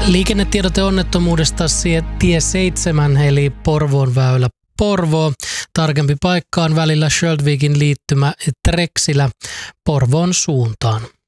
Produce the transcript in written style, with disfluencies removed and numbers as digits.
Liikennetiedote onnettomuudesta tie 7 eli Porvoon väylä Porvoo. Tarkempi paikka on välillä Sjöldvikin liittymä Treksilä Porvoon suuntaan.